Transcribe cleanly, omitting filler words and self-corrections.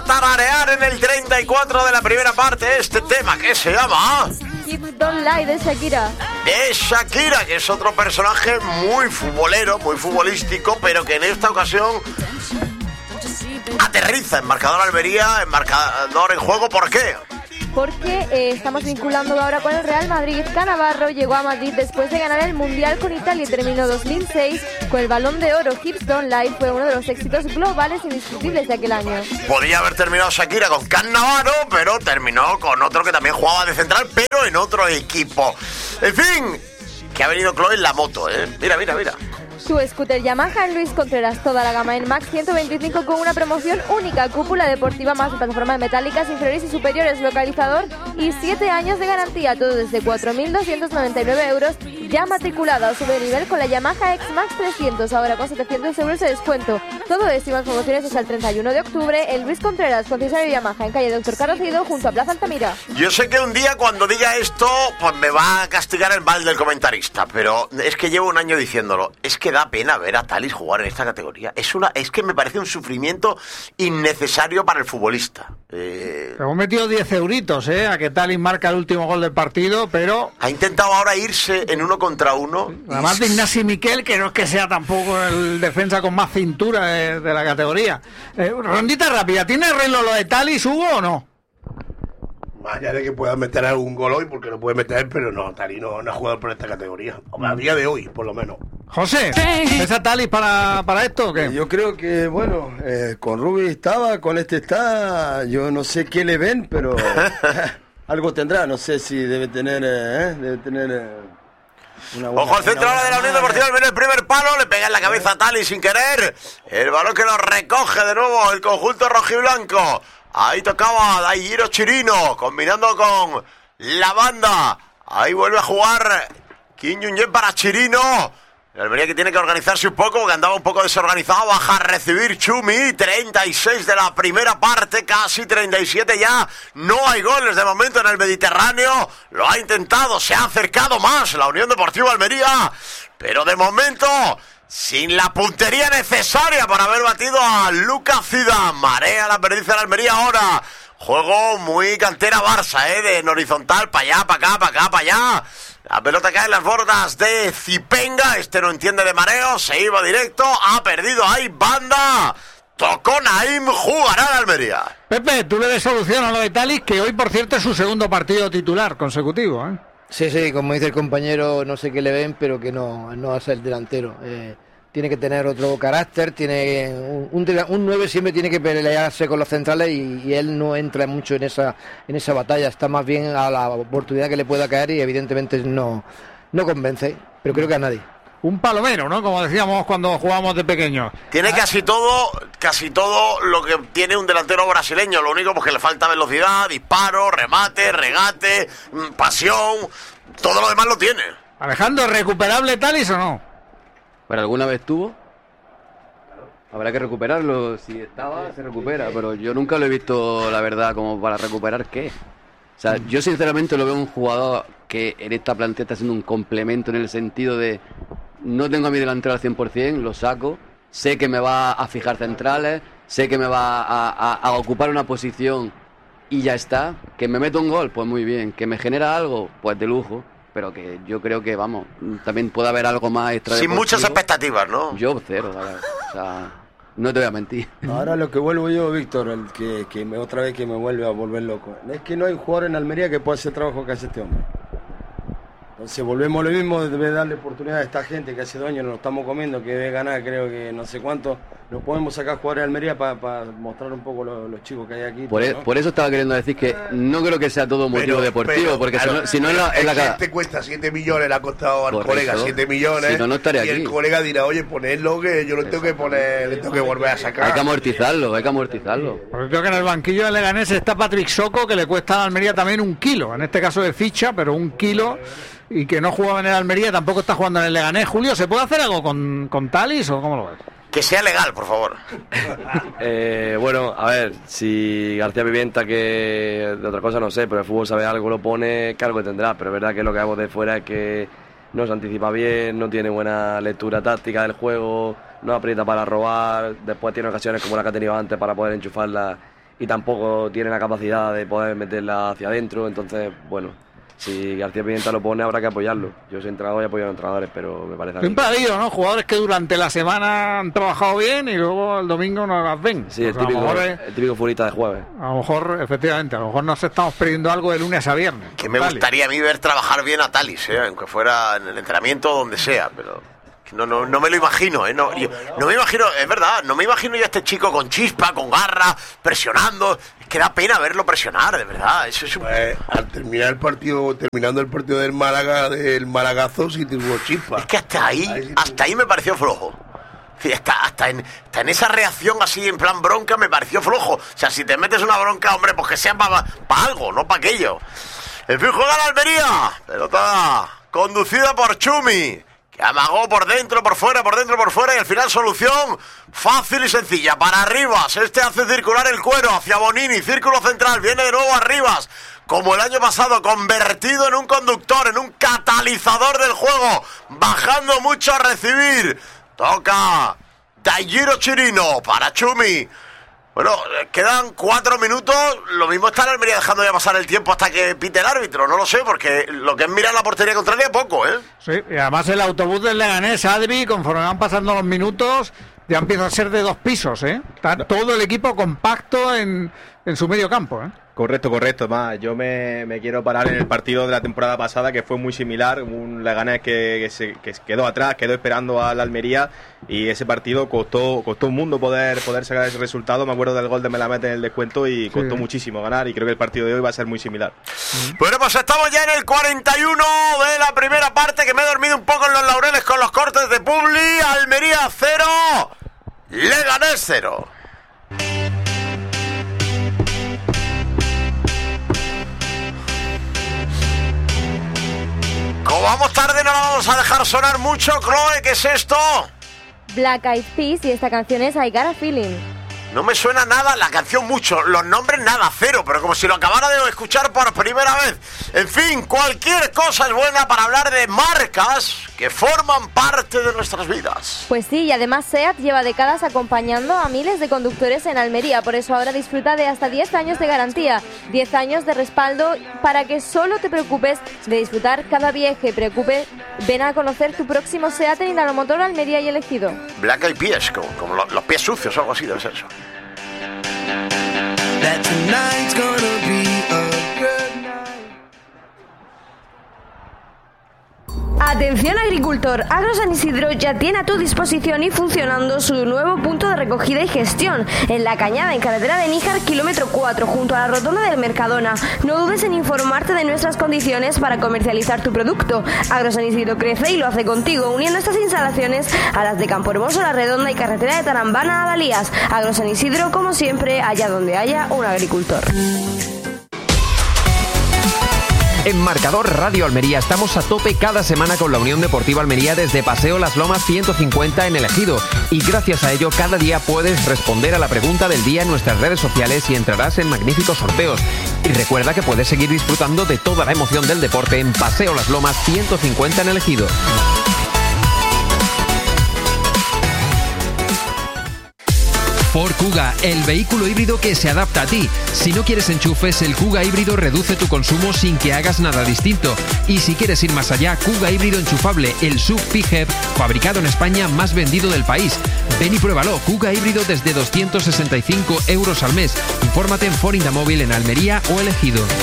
tararear en el 34 de la primera parte este tema que se llama Hips Don't Lie de Shakira. Es Shakira, que es otro personaje muy futbolero, muy futbolístico, pero que en esta ocasión aterriza en marcador Almería, en marcador en juego. ¿Por qué? Porque estamos vinculando ahora con el Real Madrid. Cannavaro llegó a Madrid después de ganar el Mundial con Italia y terminó 2006 con el Balón de Oro. Hips Don't Lie fue uno de los éxitos globales indiscutibles de aquel año. Podía haber terminado Shakira con Cannavaro, pero terminó con otro que también jugaba de central, pero en otro equipo. En fin, que ha venido Chloe en la moto, ¿eh? Mira. Su scooter Yamaha en Luis Contreras, toda la gama en Max 125 con una promoción única, cúpula deportiva más plataformas metálicas inferiores y superiores, localizador y 7 años de garantía, todo desde 4.299 euros, ya matriculada o sube de nivel con la Yamaha X-Max 300, ahora con 700 euros de descuento. Todo esto y más promociones hasta el 31 de octubre en Luis Contreras, concesionario Yamaha en calle Doctor Carrocido junto a Plaza Altamira. Yo sé que un día cuando diga esto, pues me va a castigar el mal del comentarista, pero es que llevo un año diciéndolo, es que da pena ver a Thalys jugar en esta categoría. Es que me parece un sufrimiento innecesario para el futbolista. Hemos metido 10 euritos, a que Thalys marca el último gol del partido, pero ha intentado ahora irse en 1 contra 1. Además de Ignasi Miquel, que no es que sea tampoco el defensa con más cintura de la categoría. Rondita rápida, ¿tiene arreglo lo de Thalys, Hugo, o no? Más allá de que pueda meter algún gol hoy, porque lo puede meter, pero no, Thalys no ha jugado por esta categoría. A día de hoy, por lo menos. José, ¿ves a Thalys para esto o qué? Yo creo que, bueno, con Rubi estaba, con este está, yo no sé qué le ven, pero algo tendrá, no sé si debe tener una buena, ojo al centro ahora de la Unión Deportiva, viene el primer palo, le pega en la cabeza a Thalys sin querer, el balón que lo recoge de nuevo el conjunto rojiblanco. Ahí tocaba Dairo Chirino, combinando con la banda. Ahí vuelve a jugar Kim Jong-un para Chirino. El Almería que tiene que organizarse un poco, porque andaba un poco desorganizado. Baja a recibir Chumi, 36 de la primera parte, casi 37 ya. No hay goles de momento en el Mediterráneo. Lo ha intentado, se ha acercado más la Unión Deportiva Almería. Pero de momento, sin la puntería necesaria para haber batido a Lucas Zidane. Marea la perdiz de la Almería ahora. Juego muy cantera Barça, de en horizontal, para allá, para acá, para acá, para allá. La pelota cae en las bordas de Zipenga. Este no entiende de mareo, se iba directo, ha perdido ahí banda. Tocó Naim, jugará la Almería. Pepe, tú le des solución a lo de Thalys, que hoy por cierto es su segundo partido titular consecutivo, ¿eh? Sí, como dice el compañero, no sé qué le ven, pero que no va a ser delantero. Tiene que tener otro carácter, tiene un 9 siempre tiene que pelearse con los centrales y él no entra mucho en esa batalla, está más bien a la oportunidad que le pueda caer y evidentemente no convence, pero creo que a nadie. Un palomero, ¿no? Como decíamos cuando jugábamos de pequeños. Tiene casi todo lo que tiene un delantero brasileño, lo único pues que le falta velocidad, disparo, remate, regate, pasión, todo lo demás lo tiene. Alejandro, ¿recuperable Thalys o no? ¿Pero alguna vez tuvo? Habrá que recuperarlo. Si estaba, se recupera. Pero yo nunca lo he visto, la verdad, como para recuperar qué. O sea, yo sinceramente lo veo un jugador que en esta plantilla está siendo un complemento en el sentido de no tengo a mi delantero al 100%, lo saco, sé que me va a fijar centrales, sé que me va a ocupar una posición y ya está. Que me meto un gol, pues muy bien. Que me genera algo, pues de lujo. Pero que yo creo que, vamos, también puede haber algo más extra. Sin muchas expectativas, ¿no? Yo cero, la verdad. O sea, no te voy a mentir. Ahora lo que vuelvo yo, Víctor, otra vez que me vuelve a volver loco, es que no hay jugador en Almería que pueda hacer el trabajo que hace este hombre. Entonces volvemos a lo mismo, debe darle oportunidad a esta gente que hace 2 años nos estamos comiendo, que debe ganar creo que no sé cuánto. Nos podemos sacar jugadores de Almería para mostrar un poco los chicos que hay aquí. Por eso estaba queriendo decir que no creo que sea todo motivo deportivo, porque claro, si no es la cara. Este cuesta 7 millones, le ha costado al colega 7 millones. Si no estaría y aquí. El colega dirá, oye, ponedlo que yo lo tengo que poner, le tengo que volver a sacar. Hay que amortizarlo. Porque creo que en el banquillo de Leganés está Patrick Soco, que le cuesta a Almería también 1 kilo, en este caso de ficha, pero 1 kilo. Y que no jugaba en el Almería, tampoco está jugando en el Leganés. Julio, ¿se puede hacer algo con Thalys o cómo lo ves? Que sea legal, por favor. Bueno, a ver, si García Pimienta, que de otra cosa no sé, pero el fútbol sabe algo, lo pone, que algo tendrá. Pero es verdad que lo que hago de fuera es que no se anticipa bien, no tiene buena lectura táctica del juego, no aprieta para robar, después tiene ocasiones como la que ha tenido antes para poder enchufarla y tampoco tiene la capacidad de poder meterla hacia adentro. Entonces, bueno, si García Pimienta lo pone, habrá que apoyarlo. Yo soy entrenador y apoyo a los entrenadores, pero me parece... Siempre ha habido, ¿no? Jugadores que durante la semana han trabajado bien y luego el domingo no las ven. Sí, el típico futbolista de jueves. A lo mejor, efectivamente, a lo mejor nos estamos perdiendo algo de lunes a viernes. Que me gustaría a mí ver trabajar bien a Talis, aunque fuera en el entrenamiento o donde sea, pero... No me lo imagino, no me imagino, es verdad, no me imagino yo a este chico con chispa, con garra, presionando. Es que da pena verlo presionar, de verdad. Eso es al terminando el partido del Málaga, del Malagazo, sí tuvo chispa. Es que hasta ahí me pareció flojo. Hasta en esa reacción así en plan bronca me pareció flojo. O sea, si te metes una bronca, hombre, pues que sea para algo, no para aquello. En fin, juega la Almería, pelota conducida por Chumi, que amagó por dentro, por fuera, y al final solución fácil y sencilla. Para Arribas, hace circular el cuero hacia Bonini, círculo central, viene de nuevo Arribas, como el año pasado, convertido en un conductor, en un catalizador del juego, bajando mucho a recibir. Toca Dairo Chirino para Chumi. Bueno, quedan 4 minutos, lo mismo está en Almería dejando ya pasar el tiempo hasta que pite el árbitro, no lo sé, porque lo que es mirar la portería contraria poco, ¿eh? Sí, y además el autobús del Leganés, Adri, conforme van pasando los minutos, ya empieza a ser de 2 pisos, ¿eh? Está todo el equipo compacto en su medio campo, ¿eh? Correcto. Más, yo me quiero parar en el partido de la temporada pasada, que fue muy similar, un Leganés que quedó atrás, quedó esperando a la Almería, y ese partido costó un mundo poder sacar ese resultado. Me acuerdo del gol de Melamed en el descuento y costó muchísimo ganar, y creo que el partido de hoy va a ser muy similar. Bueno, pues estamos ya en el 41 de la primera parte, que me he dormido un poco en los laureles con los cortes de Publi. Almería 0, Leganés 0. Como vamos tarde, no la vamos a dejar sonar mucho. Chloe, ¿qué es esto? Black Eyed Peas, y esta canción es I Got a Feeling. No me suena nada la canción mucho, los nombres nada, cero, pero como si lo acabara de escuchar por primera vez. En fin, cualquier cosa es buena para hablar de marcas que forman parte de nuestras vidas. Pues sí, y además SEAT lleva décadas acompañando a miles de conductores en Almería, por eso ahora disfruta de hasta 10 años de garantía, 10 años de respaldo para que solo te preocupes de disfrutar cada viaje. Ven a conocer tu próximo SEAT en Inalomotor Almería y Elegido. Black Eyed Peas, como los pies sucios o algo así debe ser eso. That tonight's gonna be a good night. Atención agricultor, Agro San Isidro ya tiene a tu disposición y funcionando su nuevo punto de recogida y gestión en La Cañada, en carretera de Níjar, kilómetro 4, junto a la rotonda del Mercadona. No dudes en informarte de nuestras condiciones para comercializar tu producto. Agro San Isidro crece y lo hace contigo, uniendo estas instalaciones a las de Campo Hermoso, La Redonda y carretera de Tarambana a Dalías. Agro San Isidro, como siempre, allá donde haya un agricultor. En Marcador Radio Almería estamos a tope cada semana con la Unión Deportiva Almería desde Paseo Las Lomas 150 en El Ejido, y gracias a ello cada día puedes responder a la pregunta del día en nuestras redes sociales y entrarás en magníficos sorteos. Y recuerda que puedes seguir disfrutando de toda la emoción del deporte en Paseo Las Lomas 150 en El Ejido. Ford Kuga, el vehículo híbrido que se adapta a ti. Si no quieres enchufes, el Kuga híbrido reduce tu consumo sin que hagas nada distinto. Y si quieres ir más allá, Kuga híbrido enchufable, el SUV PHEV, fabricado en España, más vendido del país. Ven y pruébalo, Kuga híbrido desde 265 € al mes. Infórmate en Ford Indamóvil en Almería o El Ejido.